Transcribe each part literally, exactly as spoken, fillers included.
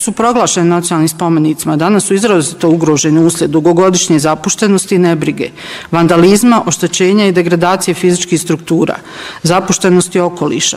Su proglašeni nacionalnim spomenicima, danas su izrazito ugroženi uslijed dugogodišnje zapuštenosti i nebrige, vandalizma, oštećenja i degradacije fizičkih struktura, zapuštenosti okoliša.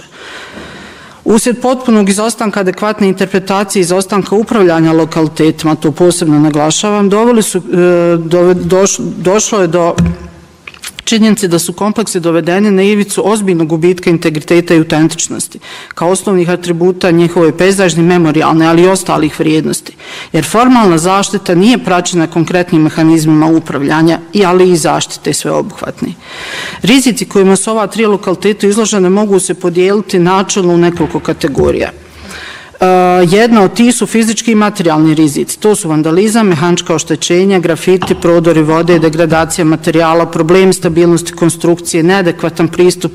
Uslijed potpunog izostanka adekvatne interpretacije i izostanka upravljanja lokalitetima, to posebno naglašavam, doveli su, do, doš, došlo je do činjenice da su kompleksi dovedeni na ivicu ozbiljnog gubitka integriteta i autentičnosti, kao osnovnih atributa njihove pejzažne, memorijalne, ali i ostalih vrijednosti. Jer formalna zaštita nije praćena konkretnim mehanizmima upravljanja, ali i zaštite sveobuhvatne. Rizici kojima su ova tri lokaliteta izložene mogu se podijeliti načelno u nekoliko kategorija. Jedna od tih su fizički i materijalni rizici. To su vandalizam, mehanička oštećenja, grafiti, prodori vode, degradacija materijala, problemi stabilnosti konstrukcije, neadekvatan pristup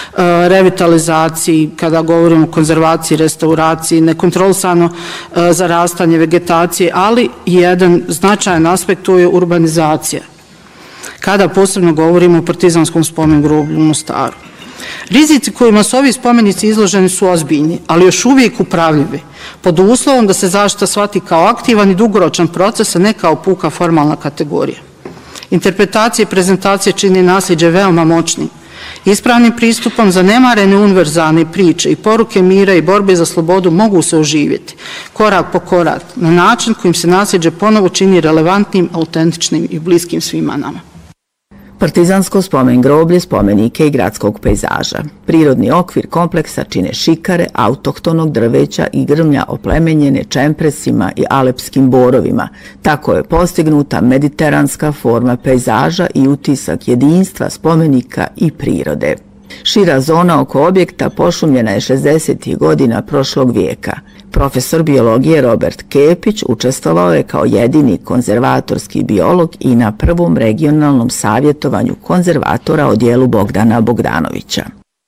revitalizaciji, kada govorimo o konzervaciji, restauraciji, nekontrolisano zarastanje vegetacije, ali i jedan značajan aspekt, to je urbanizacija. Kada posebno govorimo o Partizanskom spomen groblju u Mostaru. Rizici kojima su ovi spomenici izloženi su ozbiljni, ali još uvijek upravljivi, pod uslovom da se zaštita shvati kao aktivan i dugoročan proces, a ne kao puka formalna kategorija. Interpretacija i prezentacija čini nasljeđe veoma moćnim. Ispravnim pristupom zanemarene univerzalne priče i poruke mira i borbe za slobodu mogu se oživjeti, korak po korak, na način kojim se nasljeđe ponovo čini relevantnim, autentičnim i bliskim svima nama. Partizansko spomen groblje, spomenike i gradskog pejzaža. Prirodni okvir kompleksa čine šikare autohtonog drveća i grmlja oplemenjene čempresima i alepskim borovima. Tako je postignuta mediteranska forma pejzaža i utisak jedinstva spomenika i prirode. Šira zona oko objekta pošumljena je šezdesetih godina prošlog vijeka. Profesor biologije Robert Kepić učestvovao je kao jedini konzervatorski biolog i na prvom regionalnom savjetovanju konzervatora o dijelu Bogdana Bogdanovića.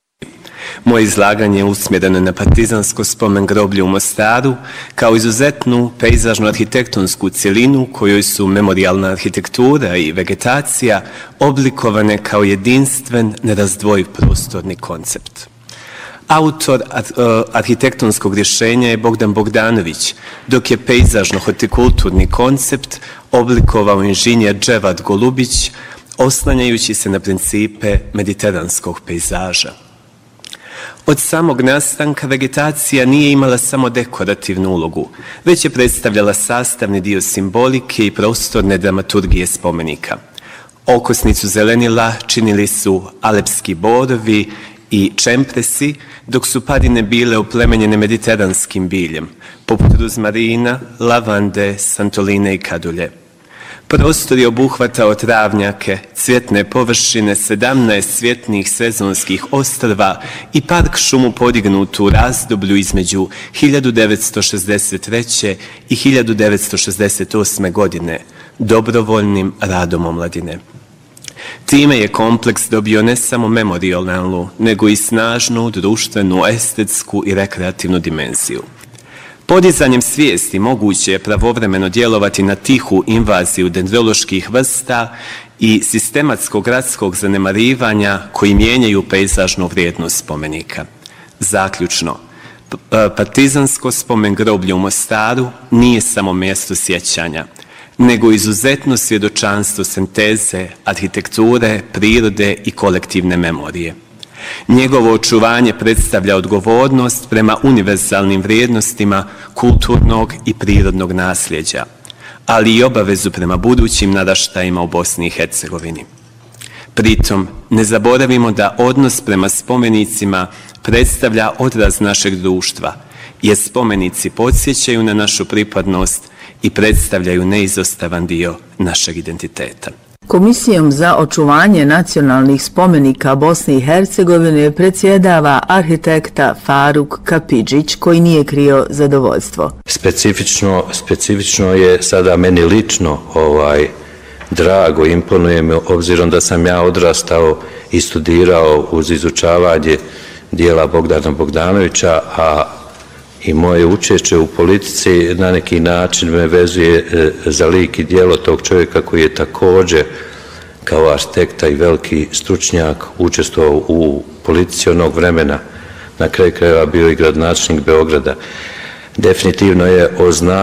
Moje izlaganje je usmjereno na Partizansko spomen groblje u Mostaru kao izuzetnu pejzažnu arhitektonsku cjelinu kojoj su memorijalna arhitektura i vegetacija oblikovane kao jedinstven, nerazdvojiv prostorni koncept. Autor arhitektonskog rješenja je Bogdan Bogdanović, dok je pejzažno-hortikulturni koncept oblikovao inženjer Dževad Golubić, oslanjajući se na principe mediteranskog pejzaža. Od samog nastanka vegetacija nije imala samo dekorativnu ulogu, već je predstavljala sastavni dio simbolike i prostorne dramaturgije spomenika. Okosnicu zelenila činili su alepski borovi i čempresi, dok su padine bile oplemenjene mediteranskim biljem, poput ruzmarina, lavande, santoline i kadulje. Prostor je obuhvatao travnjake, cvjetne površine, sedamnaest cvjetnih sezonskih ostrva i park šumu podignutu u razdoblju između hiljadu devetsto šezdeset treće i hiljadu devetsto šezdeset osme. godine, dobrovoljnim radom omladine. Time je kompleks dobio ne samo memorijalnu, nego i snažnu, društvenu, estetsku i rekreativnu dimenziju. Podizanjem svijesti moguće je pravovremeno djelovati na tihu invaziju dendroloških vrsta i sistematskog gradskog zanemarivanja koji mijenjaju pejzažnu vrijednost spomenika. Zaključno, Partizansko spomen groblje u Mostaru nije samo mjesto sjećanja, nego izuzetno svjedočanstvo sinteze, arhitekture, prirode i kolektivne memorije. Njegovo očuvanje predstavlja odgovornost prema univerzalnim vrijednostima kulturnog i prirodnog nasljeđa, ali i obavezu prema budućim naraštajima u Bosni i Hercegovini. Pritom, ne zaboravimo da odnos prema spomenicima predstavlja odraz našeg društva, jer spomenici podsjećaju na našu pripadnost i predstavljaju neizostavan dio našeg identiteta. Komisijom za očuvanje nacionalnih spomenika Bosne i Hercegovine predsjedava arhitekta Faruk Kapidžić, koji nije krio zadovoljstvo. Specifično, specifično je sada meni lično ovaj, drago, imponuje me, obzirom da sam ja odrastao i studirao uz izučavanje dijela Bogdana Bogdanovića, a i moje učešće u politici na neki način me vezuje za lik i djelo tog čovjeka koji je također kao arhitekta i veliki stručnjak učestvovao u politici onog vremena. Na kraju krajeva bio i gradonačelnik Beograda. Definitivno je označio